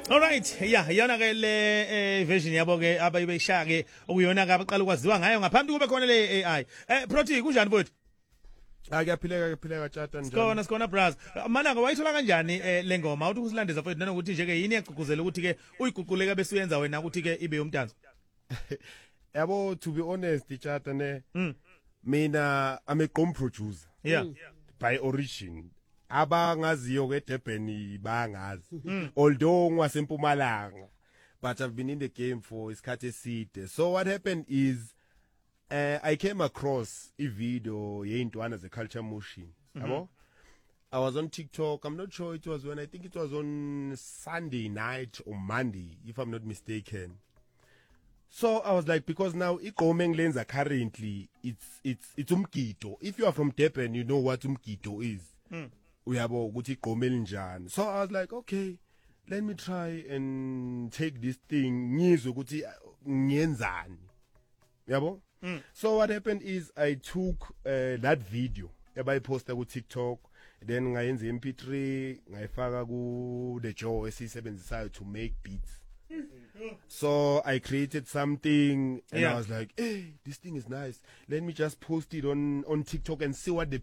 All right, yeah, iyona ke le version yabo ke abayibeshaya ke okuyona ke abaqala ukwaziwa ngayo ngaphambi kube khona le AI. Proti kunjani mfowethu? Kuyaphileka tshata njani. Sikona bras. Malanga wayithola kanjani le ngoma? Uthi usilandeza mfowethu nanokuthi nje ke yini yagqugquzela ukuthi ke uyiguquleka bese uyenza wena ukuthi ke ibe yomdanso. Yabo, to be honest tshata ne. Mina I'm a gqom producer. Yeah. By origin. Abangaziyo ke Durban bangazi. Although ngwasempumalanga, but I've been in the game for isikhathi eside. So what happened is I came across a video yeyintwana ze culture motion. Yabo? I was on TikTok. I'm not sure it was when, I think it was on Sunday night or Monday, if I'm not mistaken. So I was like, because now igqom lenza currently it's umgito. If you are from Durban, you know what umgito is. Uyabo ukuthi igqom elinjani. So I was like, okay, let me try and take this thing ngizwe ukuthi ngiyenzani. Yabo? So what happened is I took that video ebayiposta ku TikTok, then ngayenza MP3 ngayifaka ku the Joe esisebenzisayo to make beats. So I created something and I was like, hey, this thing is nice. Let me just post it on TikTok and see what the